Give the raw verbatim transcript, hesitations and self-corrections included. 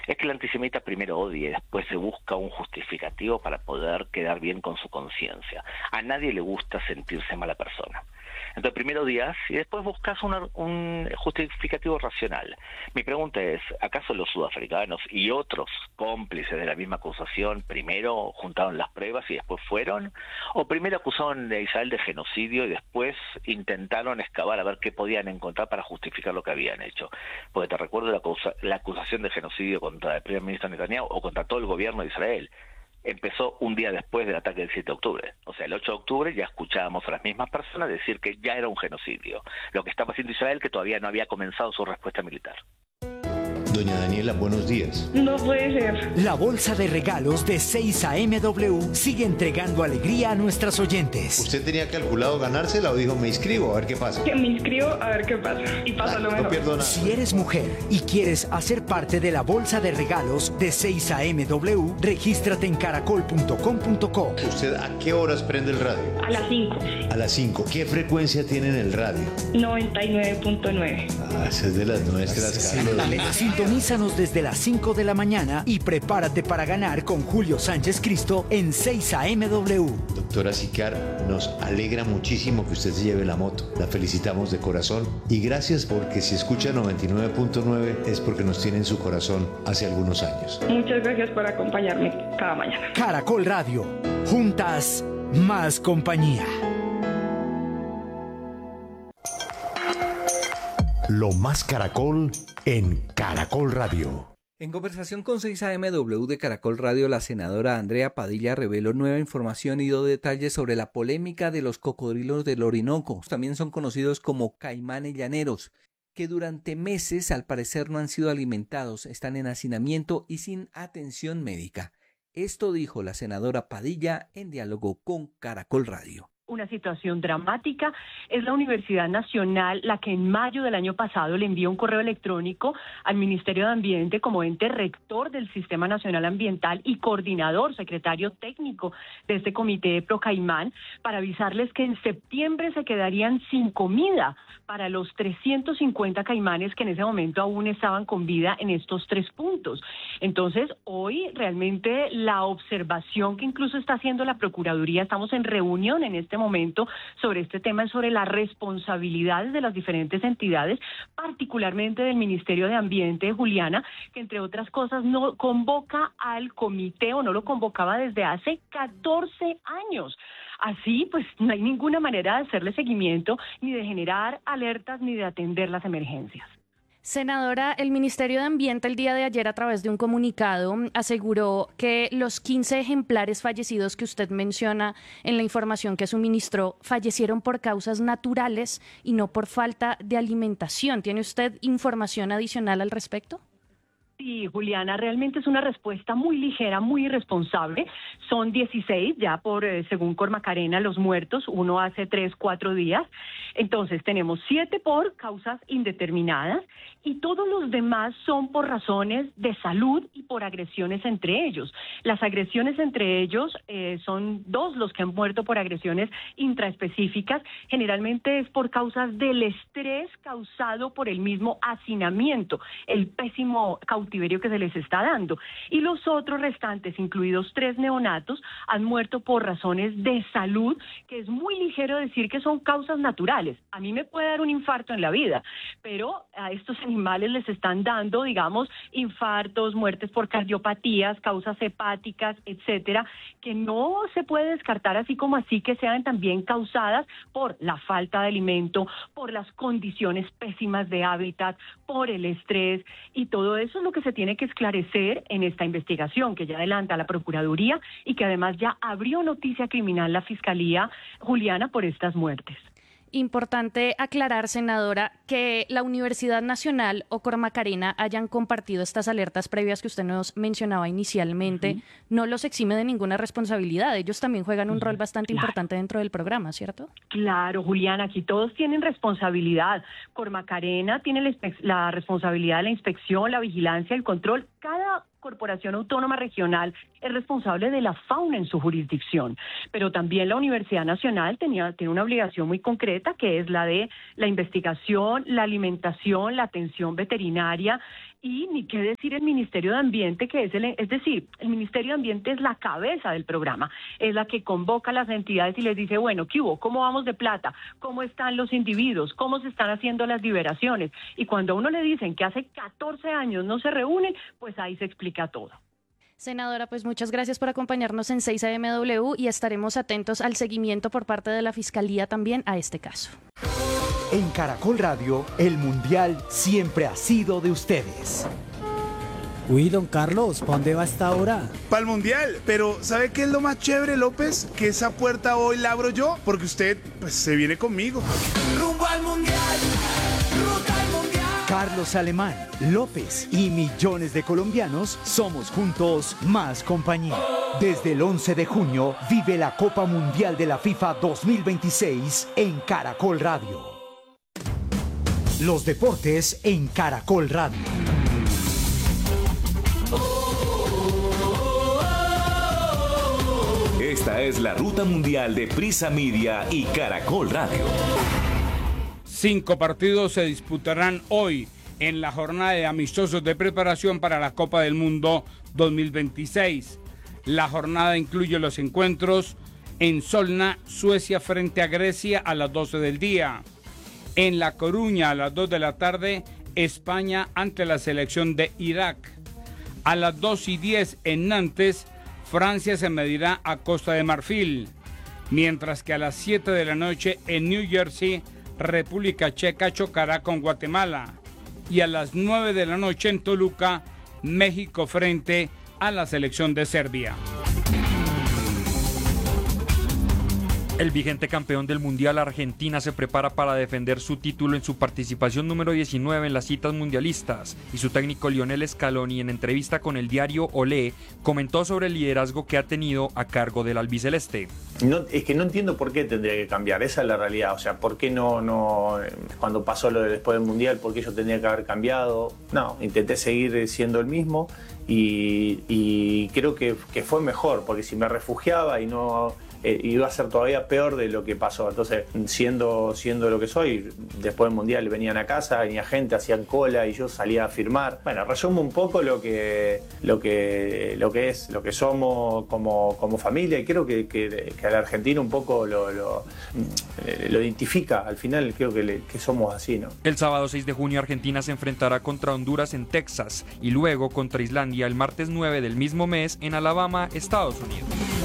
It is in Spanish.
es que el antisemita primero odia y después se busca un justificativo para poder quedar bien con su conciencia. A nadie le gusta sentirse mala persona. Entonces primero odias y después buscas una, un justificativo racional. Mi pregunta es, ¿acaso los sudafricanos y otros cómplices de la misma acusación primero juntaron las pruebas y después fueron? ¿O primero acusaron a Israel de genocidio y después intentaron excavar a ver qué podían encontrar para justificar lo que habían hecho? Porque te recuerdo la, acusa, la acusación de genocidio contra el primer ministro Netanyahu o contra todo el gobierno de Israel. Empezó un día después del ataque del siete de octubre. O sea, el ocho de octubre ya escuchábamos a las mismas personas decir que ya era un genocidio. Lo que estaba haciendo Israel, que todavía no había comenzado su respuesta militar. Doña Daniela, buenos días. No puede ser. La bolsa de regalos de seis A M W sigue entregando alegría a nuestras oyentes. ¿Usted tenía calculado ganársela o dijo me inscribo a ver qué pasa? Que me inscribo a ver qué pasa. Y pasa lo mejor. No pierdo nada. Si eres mujer y quieres hacer parte de la bolsa de regalos de seis A M W, regístrate en caracol punto com punto co. ¿Usted a qué horas prende el radio? A las cinco. A las cinco. ¿Qué frecuencia tiene en el radio? noventa y nueve punto nueve. Ah, esa es de las nuestras, Carlos. Sintonízanos desde las cinco de la mañana y prepárate para ganar con Julio Sánchez Cristo en seis A M W. Doctora Sicar, nos alegra muchísimo que usted se lleve la moto. La felicitamos de corazón y gracias porque si escucha noventa y nueve punto nueve es porque nos tiene en su corazón hace algunos años. Muchas gracias por acompañarme cada mañana. Caracol Radio. Juntas, más compañía. Lo más Caracol en Caracol Radio. En conversación con seis A M W de Caracol Radio, la senadora Andrea Padilla reveló nueva información y dio detalles sobre la polémica de los cocodrilos del Orinoco. También son conocidos como caimanes llaneros, que durante meses al parecer no han sido alimentados, están en hacinamiento y sin atención médica. Esto dijo la senadora Padilla en diálogo con Caracol Radio. Una situación dramática. Es la Universidad Nacional la que en mayo del año pasado le envió un correo electrónico al Ministerio de Ambiente como ente rector del Sistema Nacional Ambiental y coordinador, secretario técnico de este comité de Procaimán, para avisarles que en septiembre se quedarían sin comida para los trescientos cincuenta caimanes que en ese momento aún estaban con vida en estos tres puntos. Entonces, hoy realmente la observación que incluso está haciendo la Procuraduría, estamos en reunión en este momento sobre este tema, es sobre las responsabilidades de las diferentes entidades, particularmente del Ministerio de Ambiente, Juliana, que entre otras cosas no convoca al comité o no lo convocaba desde hace catorce años. Así, pues no hay ninguna manera de hacerle seguimiento, ni de generar alertas, ni de atender las emergencias. Senadora, el Ministerio de Ambiente el día de ayer a través de un comunicado aseguró que los quince ejemplares fallecidos que usted menciona en la información que suministró fallecieron por causas naturales y no por falta de alimentación. ¿Tiene usted información adicional al respecto? Sí, Juliana, realmente es una respuesta muy ligera, muy irresponsable. Son dieciséis ya por, eh, según Cormacarena, los muertos, uno hace tres, cuatro días. Entonces tenemos siete por causas indeterminadas y todos los demás son por razones de salud y por agresiones entre ellos. Las agresiones entre ellos eh, son dos los que han muerto por agresiones intraespecíficas. Generalmente es por causas del estrés causado por el mismo hacinamiento, el pésimo cautiverio que se les está dando. Y los otros restantes, incluidos tres neonatos, han muerto por razones de salud, que es muy ligero decir que son causas naturales. A mí me puede dar un infarto en la vida, pero a estos animales les están dando, digamos, infartos, muertes por cardiopatías, causas hepáticas, etcétera, que no se puede descartar así como así que sean también causadas por la falta de alimento, por las condiciones pésimas de hábitat, por el estrés, y todo eso es lo que se tiene que esclarecer en esta investigación que ya adelanta la Procuraduría y que además ya abrió noticia criminal la Fiscalía, Juliana, por estas muertes. Importante aclarar, senadora, que la Universidad Nacional o Cormacarena hayan compartido estas alertas previas que usted nos mencionaba inicialmente, uh-huh. no los exime de ninguna responsabilidad. Ellos también juegan un uh-huh. rol bastante claro. importante dentro del programa, ¿cierto? Claro, Juliana, aquí todos tienen responsabilidad. Cormacarena tiene la, inspe- la responsabilidad de la inspección, la vigilancia, el control. Cada Corporación Autónoma Regional es responsable de la fauna en su jurisdicción, pero también la Universidad Nacional tenía, tiene una obligación muy concreta, que es la de la investigación, la alimentación, la atención veterinaria Y ni qué decir el Ministerio de Ambiente, que es el, es decir, el Ministerio de Ambiente es la cabeza del programa, es la que convoca a las entidades y les dice, bueno, ¿qué hubo? ¿Cómo vamos de plata? ¿Cómo están los individuos? ¿Cómo se están haciendo las liberaciones? Y cuando a uno le dicen que hace catorce años no se reúnen, pues ahí se explica todo. Senadora, pues muchas gracias por acompañarnos en seis A M W y estaremos atentos al seguimiento por parte de la Fiscalía también a este caso. En Caracol Radio, el Mundial siempre ha sido de ustedes. Uy, don Carlos, ¿para dónde va esta hora? Para el Mundial, pero ¿sabe qué es lo más chévere, López? Que esa puerta hoy la abro yo, porque usted pues se viene conmigo. Rumbo al Mundial, ruta al Mundial. Carlos Alemán, López y millones de colombianos somos juntos más compañía. Desde el once de junio vive la Copa Mundial de la FIFA dos mil veintiséis en Caracol Radio. Los deportes en Caracol Radio. Esta es la ruta mundial de Prisa Media y Caracol Radio. Cinco partidos se disputarán hoy en la jornada de amistosos de preparación para la Copa del Mundo dos mil veintiséis. La jornada incluye los encuentros en Solna, Suecia frente a Grecia a las doce del día. En La Coruña a las dos de la tarde, España ante la selección de Irak. A las dos y diez en Nantes, Francia se medirá a Costa de Marfil. Mientras que a las siete de la noche en New Jersey, República Checa chocará con Guatemala. Y a las nueve de la noche en Toluca, México frente a la selección de Serbia. El vigente campeón del Mundial, Argentina, se prepara para defender su título en su participación número diecinueve en las citas mundialistas, y su técnico Lionel Scaloni, en entrevista con el diario Olé, comentó sobre el liderazgo que ha tenido a cargo del albiceleste. No, es que no entiendo por qué tendría que cambiar, esa es la realidad. O sea, ¿por qué no, no cuando pasó lo de después del Mundial, por qué yo tendría que haber cambiado? No, intenté seguir siendo el mismo y, y creo que, que fue mejor, porque si me refugiaba y no... Eh, iba a ser todavía peor de lo que pasó. Entonces, siendo, siendo lo que soy, después del Mundial venían a casa, venía gente, hacían cola y yo salía a firmar. Bueno, resumo un poco lo que, lo que, lo que es, lo que somos como, como familia, y creo que, que, que al argentino un poco lo, lo, lo identifica. Al final creo que, le, que somos así, ¿no? El sábado seis de junio Argentina se enfrentará contra Honduras en Texas y luego contra Islandia el martes nueve del mismo mes en Alabama, Estados Unidos.